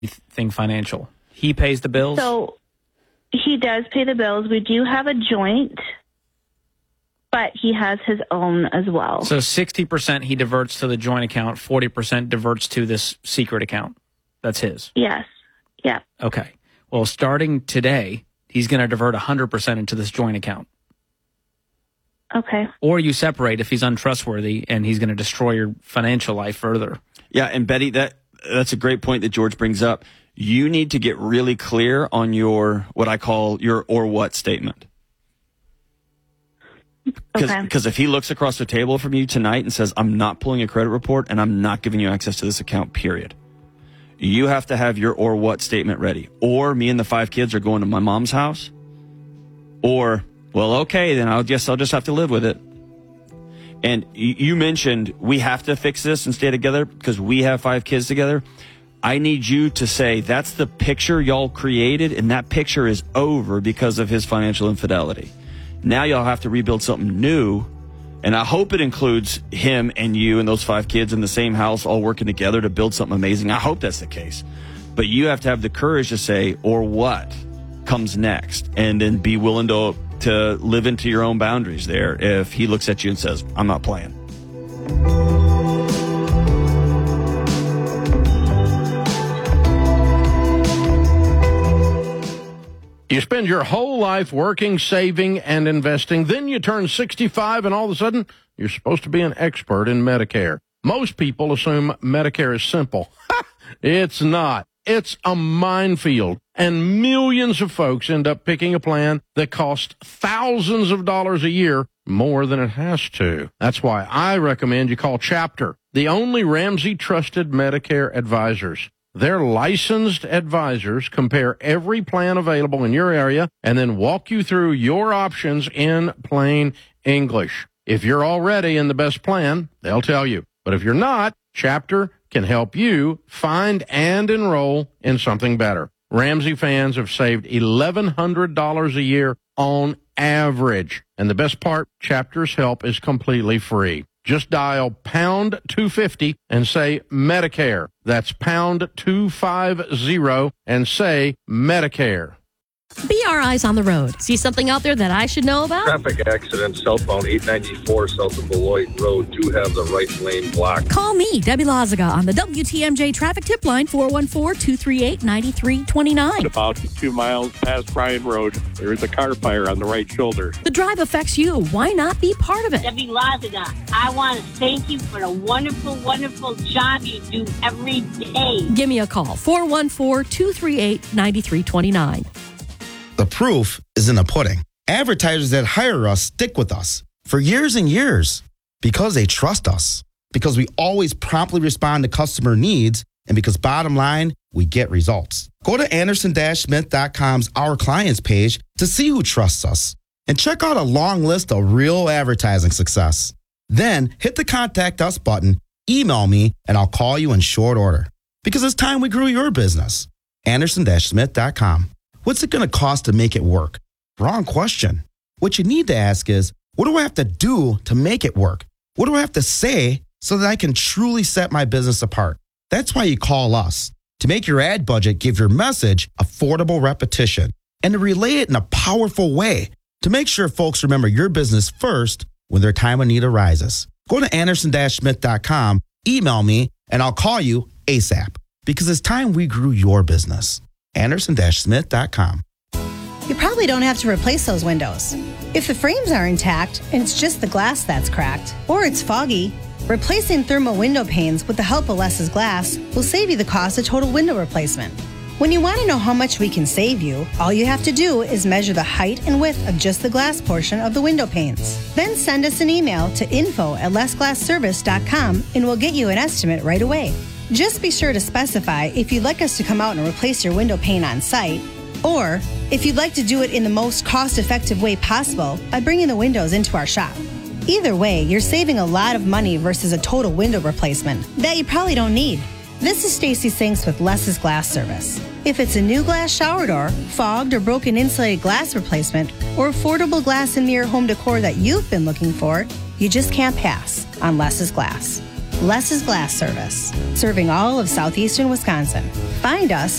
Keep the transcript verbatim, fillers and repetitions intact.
Everything financial. He pays the bills? So he does pay the bills. We do have a joint, but he has his own as well. So sixty percent he diverts to the joint account, forty percent diverts to this secret account. That's his? Yes. Yeah. Okay. Well, starting today, he's going to divert one hundred percent into this joint account. Okay. Or you separate if he's untrustworthy and he's going to destroy your financial life further. Yeah, and Betty, that that's a great point that George brings up. You need to get really clear on your, what I call your or what statement. Because okay. if he looks across the table from you tonight and says, I'm not pulling a credit report and I'm not giving you access to this account, period. You have to have your or what statement ready. Or me and the five kids are going to my mom's house. Or, well, okay, then I guess I'll just have to live with it. And you mentioned we have to fix this and stay together because we have five kids together. I need you to say that's the picture y'all created, and that picture is over because of his financial infidelity. Now y'all have to rebuild something new, and I hope it includes him and you and those five kids in the same house all working together to build something amazing. I hope that's the case. But you have to have the courage to say, or what comes next, and then be willing to to live into your own boundaries there if he looks at you and says, I'm not playing. You spend your whole life working, saving, and investing. Then you turn sixty-five, and all of a sudden, you're supposed to be an expert in Medicare. Most people assume Medicare is simple. It's not. It's a minefield, and millions of folks end up picking a plan that costs thousands of dollars a year more than it has to. That's why I recommend you call Chapter, the only Ramsey-trusted Medicare advisors. Their licensed advisors compare every plan available in your area and then walk you through your options in plain English. If you're already in the best plan, they'll tell you. But if you're not, Chapter can help you find and enroll in something better. Ramsey fans have saved eleven hundred dollars a year on average. And the best part, Chapter's help is completely free. Just dial pound two fifty and say Medicare. That's pound two fifty and say Medicare. Be our eyes on the road. See something out there that I should know about? Traffic accident southbound eight ninety-four south of Beloit Road. Do have the right lane blocked. Call me, Debbie Lazaga, on the W T M J traffic tip line, four one four, two three eight, nine three two nine. About two miles past Bryan Road, there is a car fire on the right shoulder. The drive affects you. Why not be part of it? Debbie Lazaga, I want to thank you for the wonderful, wonderful job you do every day. Give me a call, four one four, two three eight, nine three two nine. The proof is in the pudding. Advertisers that hire us stick with us for years and years because they trust us, because we always promptly respond to customer needs, and because bottom line, we get results. Go to Anderson Smith dot com's Our Clients page to see who trusts us and check out a long list of real advertising success. Then hit the Contact Us button, email me, and I'll call you in short order because it's time we grew your business. Anderson Smith dot com. What's it going to cost to make it work? Wrong question. What you need to ask is, what do I have to do to make it work? What do I have to say so that I can truly set my business apart? That's why you call us, to make your ad budget give your message affordable repetition and to relay it in a powerful way to make sure folks remember your business first when their time of need arises. Go to Anderson Smith dot com, email me, and I'll call you ASAP because it's time we grew your business. Anderson Smith dot com. You probably don't have to replace those windows. If the frames are intact and it's just the glass that's cracked, or it's foggy, replacing thermal window panes with the help of Less's Glass will save you the cost of total window replacement. When you want to know how much we can save you, all you have to do is measure the height and width of just the glass portion of the window panes. Then send us an email to info at less glass service dot com and we'll get you an estimate right away. Just be sure to specify if you'd like us to come out and replace your window pane on site, or if you'd like to do it in the most cost-effective way possible by bringing the windows into our shop. Either way, you're saving a lot of money versus a total window replacement that you probably don't need. This is Stacy Sinks with Less's Glass Service. If it's a new glass shower door, fogged or broken insulated glass replacement, or affordable glass and mirror home decor that you've been looking for, you just can't pass on Less's Glass. Less's Glass Service, serving all of southeastern Wisconsin. Find us